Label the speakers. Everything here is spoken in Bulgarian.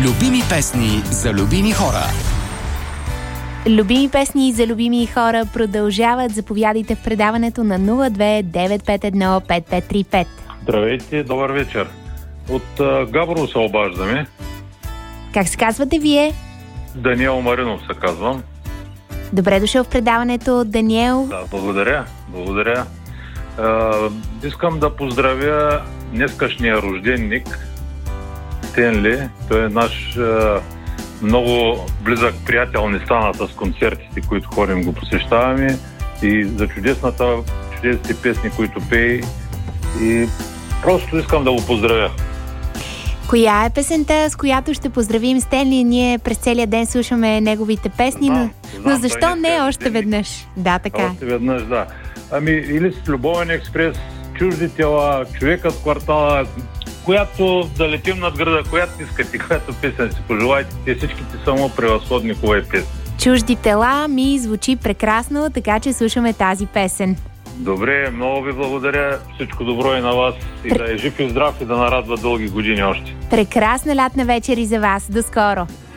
Speaker 1: Любими песни за любими хора.
Speaker 2: Любими песни за любими хора продължават. Заповядайте в предаването на 02-951-5535.
Speaker 3: Здравейте, добър вечер. От Габрово се обаждаме.
Speaker 2: Как се казвате вие?
Speaker 3: Даниел Маринов се казвам.
Speaker 2: Добре дошъл в предаването, Даниел.
Speaker 3: Да, благодаря. Искам да поздравя днескашния рожденник Стенли. Той е наш много близък приятел, ни стана с концертите, които ходим, го посещаваме, и за чудесните песни, които пее, и просто искам да го поздравя.
Speaker 2: Коя е песента, с която ще поздравим Стенли? Ние през целия ден слушаме неговите песни, но защо не още веднъж? Да, така.
Speaker 3: Още веднъж, да. Или с Любовен експрес, Чужди тела, Човекът в квартала, която да летим над града, която искате, която песен си пожелаете. Те всичките са му превъзходни хубави песни.
Speaker 2: Чужди тела ми звучи прекрасно, така че слушаме тази песен.
Speaker 3: Добре, много ви благодаря. Всичко добро и на вас. И да е жив и здрав и да нарадва дълги години още.
Speaker 2: Прекрасна лятна вечер и за вас. До скоро!